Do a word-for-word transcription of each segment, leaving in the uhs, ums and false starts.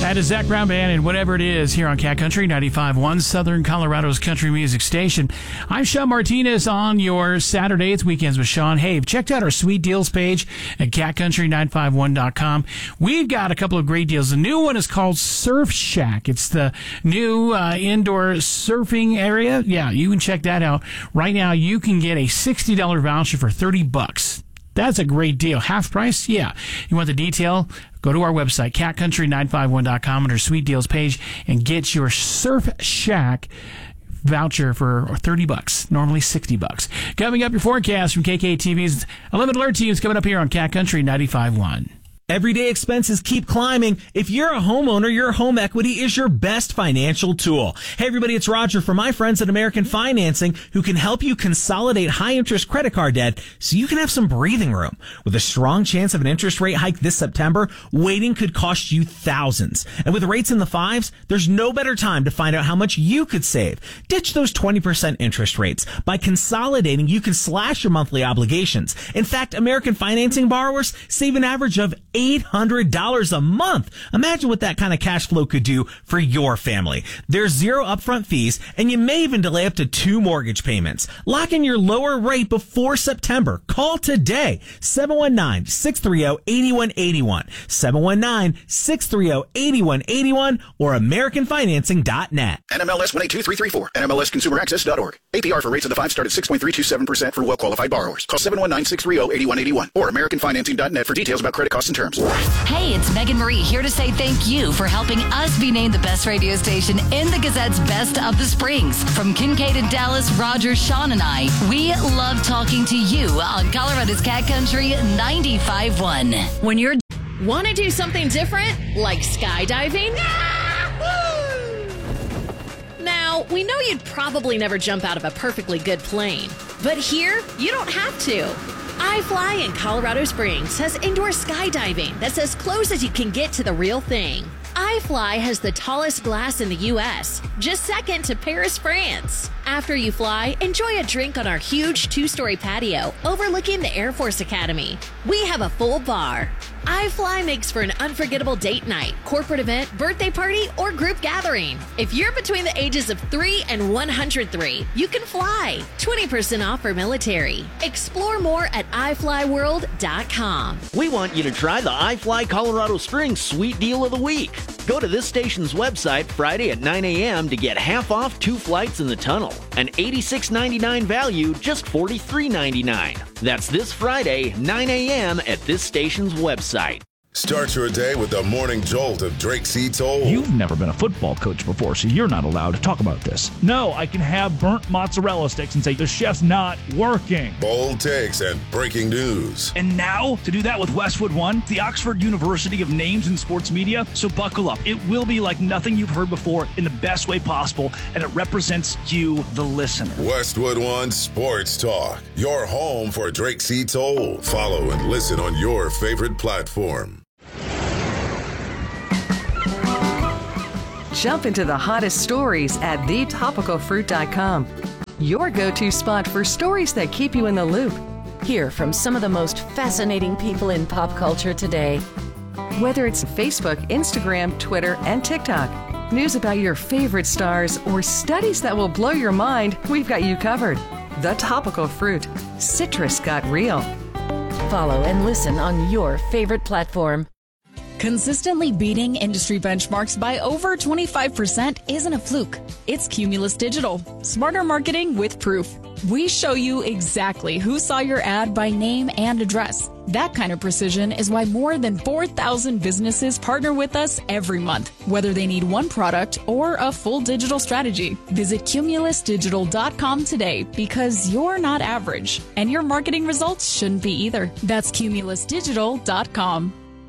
That is Zach Brown Band and Whatever It Is here on Cat Country ninety-five point one, Southern Colorado's country music station. I'm Sean Martinez on your Saturday. It's Weekends with Sean. Hey, checked out our sweet deals page at cat country nine five one dot com. We've got a couple of great deals. The new one is called Surf Shack. It's the new uh, indoor surfing area. Yeah, you can check that out. Right now, you can get a sixty dollars voucher for thirty bucks. That's a great deal. Half price? Yeah. You want the detail? Go to our website, cat country nine five one dot com, under Sweet Deals page, and get your Surf Shack voucher for thirty bucks, normally sixty bucks. Coming up, your forecast from K K T V's eleven Alert Teams coming up here on Cat Country ninety-five point one. Everyday expenses keep climbing. If you're a homeowner, your home equity is your best financial tool. Hey everybody, it's Roger from my friends at American Financing, who can help you consolidate high-interest credit card debt so you can have some breathing room. With a strong chance of an interest rate hike this September, waiting could cost you thousands. And with rates in the fives, there's no better time to find out how much you could save. Ditch those twenty percent interest rates. By consolidating, you can slash your monthly obligations. In fact, American Financing borrowers save an average of eight hundred dollars a month. Imagine what that kind of cash flow could do for your family. There's zero upfront fees, and you may even delay up to two mortgage payments. Lock in your lower rate before September. Call today, seven one nine, six three zero, eight one eight one, seven one nine, six three zero, eight one eight one, or american financing dot net. N M L S one eight two three three four, N M L S consumer access dot org. A P R for rates of the five start at six point three two seven percent for well-qualified borrowers. Call seven one nine, six three zero, eight one eight one or american financing dot net for details about credit costs and terms. Hey, it's Megan Marie here to say thank you for helping us be named the best radio station in the Gazette's Best of the Springs. From Kincaid and Dallas, Roger, Sean, and I, we love talking to you on Colorado's Cat Country ninety-five point one. When you're... Want to do something different? Like skydiving? Now, we know you'd probably never jump out of a perfectly good plane. But here, you don't have to. iFly in Colorado Springs has indoor skydiving that's as close as you can get to the real thing. iFly has the tallest glass in the U S, just second to Paris, France. After you fly, enjoy a drink on our huge two-story patio overlooking the Air Force Academy. We have a full bar. iFly makes for an unforgettable date night, corporate event, birthday party, or group gathering. If you're between the ages of three and one hundred three, you can fly. twenty percent off for military. Explore more at i fly world dot com. We want you to try the iFly Colorado Springs Sweet Deal of the Week. Go to this station's website Friday at nine a.m. to get half off two flights in the tunnel. An eighty-six ninety-nine value, just forty-three ninety-nine. That's this Friday, nine a.m. at this station's website. Start your day with the morning jolt of Drake C. Toll. You've never been a football coach before, so you're not allowed to talk about this. No, I can have burnt mozzarella sticks and say the chef's not working. Bold takes and breaking news. And now, to do that with Westwood One, the Oxford University of Names in Sports Media. So buckle up. It will be like nothing you've heard before in the best way possible, and it represents you, the listener. Westwood One Sports Talk, your home for Drake C. Toll. Follow and listen on your favorite platform. Jump into the hottest stories at the topical fruit dot com. Your go-to spot for stories that keep you in the loop. Hear from some of the most fascinating people in pop culture today. Whether it's Facebook, Instagram, Twitter, and TikTok, news about your favorite stars, or studies that will blow your mind, we've got you covered. The Topical Fruit. Citrus got real. Follow and listen on your favorite platform. Consistently beating industry benchmarks by over twenty-five percent isn't a fluke. It's Cumulus Digital. Smarter marketing with proof. We show you exactly who saw your ad by name and address. That kind of precision is why more than four thousand businesses partner with us every month, whether they need one product or a full digital strategy. Visit cumulus digital dot com today, because you're not average, and your marketing results shouldn't be either. That's cumulus digital dot com.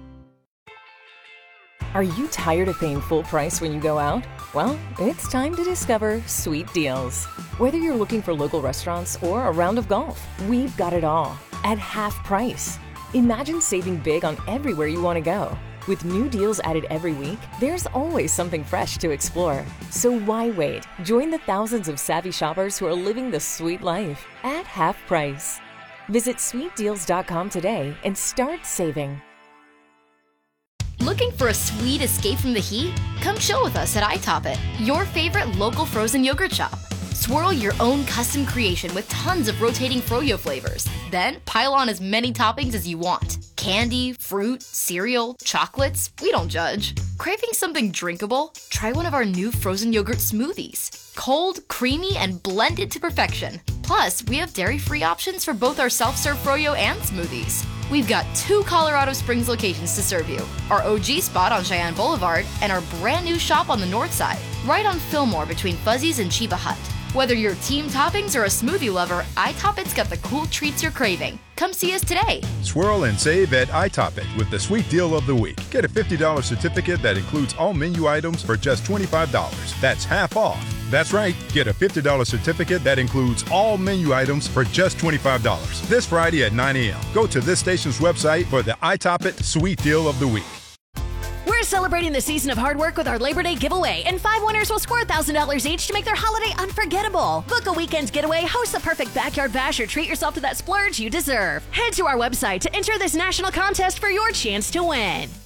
Are you tired of paying full price when you go out? Well, it's time to discover Sweet Deals. Whether you're looking for local restaurants or a round of golf, we've got it all at half price. Imagine saving big on everywhere you want to go. With new deals added every week, there's always something fresh to explore. So why wait? Join the thousands of savvy shoppers who are living the sweet life at half price. Visit sweet deals dot com today and start saving. Looking for a sweet escape from the heat? Come chill with us at I Top It, your favorite local frozen yogurt shop. Swirl your own custom creation with tons of rotating froyo flavors. Then pile on as many toppings as you want. Candy, fruit, cereal, chocolates, we don't judge. Craving something drinkable? Try one of our new frozen yogurt smoothies. Cold, creamy, and blended to perfection. Plus, we have dairy-free options for both our self-serve froyo and smoothies. We've got two Colorado Springs locations to serve you. Our O G spot on Cheyenne Boulevard and our brand new shop on the north side, right on Fillmore between Fuzzy's and Chiba Hut. Whether you're team toppings or a smoothie lover, I Top It's got the cool treats you're craving. Come see us today. Swirl and save at I Top It with the sweet deal of the week. Get a fifty dollars certificate that includes all menu items for just twenty-five dollars. That's half off. That's right. Get a fifty dollars certificate that includes all menu items for just twenty-five dollars. This Friday at nine a.m. Go to this station's website for the I Top It sweet deal of the week. We're celebrating the season of hard work with our Labor Day giveaway, and five winners will score one thousand dollars each to make their holiday unforgettable. Book a weekend's getaway, host the perfect backyard bash, or treat yourself to that splurge you deserve. Head to our website to enter this national contest for your chance to win.